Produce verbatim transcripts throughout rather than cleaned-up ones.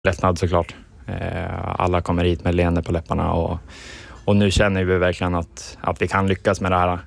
lättnad såklart. Alla kommer hit med leende på läpparna och, och nu känner vi verkligen att, att vi kan lyckas med det här.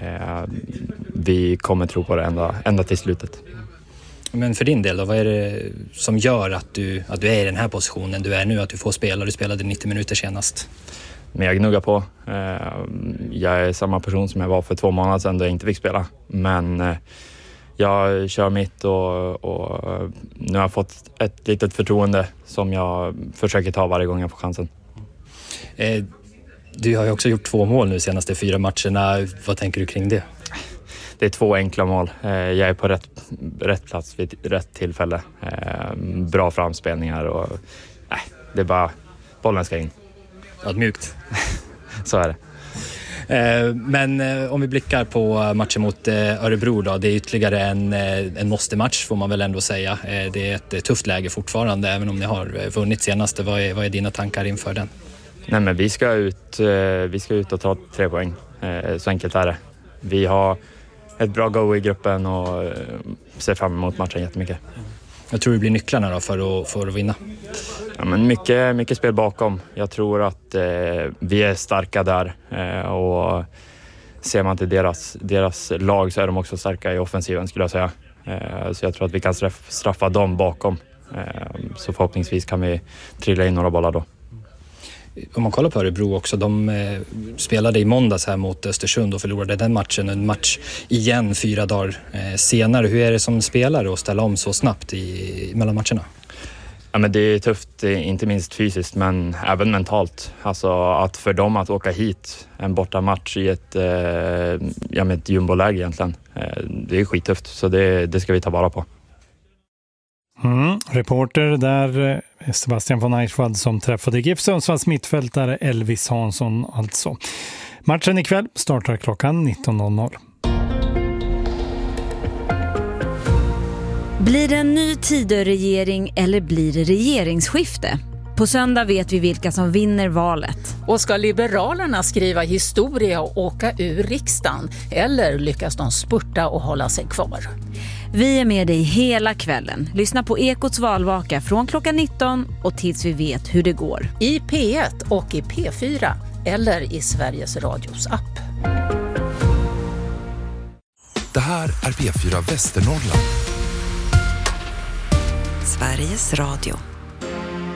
Vi kommer tro på det ända, ända till slutet. Men för din del då, vad är det som gör att du, att du är i den här positionen du är nu, att du får spela? Du spelade nittio minuter senast. Men jag gnuggar på. Jag är samma person som jag var för två månader sedan då jag inte fick spela. Men jag kör mitt och, och nu har jag fått ett litet förtroende som jag försöker ta varje gång jag får chansen. Du har ju också gjort två mål nu senaste fyra matcherna. Vad tänker du kring det? Det är två enkla mål. Jag är på rätt, rätt plats vid rätt tillfälle. Bra framspelningar och nej, det är bara bollen ska in. Mjukt. Så är det. Men om vi blickar på matchen mot Örebro då, det är ytterligare en, en måste-match får man väl ändå säga. Det är ett tufft läge fortfarande även om ni har vunnit senast. Vad är, vad är dina tankar inför den? Nej, men vi ska ut, vi ska ut och ta tre poäng. Så enkelt är det. Vi har ett bra go i gruppen och ser fram emot matchen jättemycket. Jag tror det blir nycklarna då för att, för att vinna. Ja, men mycket, mycket spel bakom. Jag tror att eh, vi är starka där eh, och ser man till deras, deras lag så är de också starka i offensiven skulle jag säga. Eh, så jag tror att vi kan straff, straffa dem bakom. Eh, så förhoppningsvis kan vi trilla in några bollar då. Om man kollar på Örebro också, de eh, spelade i måndags här mot Östersund och förlorade den matchen. En match igen fyra dagar eh, senare. Hur är det som spelare att ställa om så snabbt i, mellan matcherna? Ja, men det är tufft, inte minst fysiskt men även mentalt. Alltså att för dem att åka hit en borta match i ett, eh, ja, med ett jumboläge egentligen. Eh, det är skittufft så det, det ska vi ta vara på. Mm, reporter där Sebastian von Eichwald som träffade G I F Sundsvalls mittfältare Elvis Hansson alltså. Matchen ikväll startar klockan nitton noll noll. Blir det en ny Tidö-regering eller blir det regeringsskifte? På söndag vet vi vilka som vinner valet. Och ska Liberalerna skriva historia och åka ur riksdagen? Eller lyckas de spurta och hålla sig kvar? Vi är med dig hela kvällen. Lyssna på Ekots valvaka från klockan nitton och tills vi vet hur det går. I P ett och i P fyra eller i Sveriges Radios app. Det här är P fyra Västernorrland. Sveriges Radio.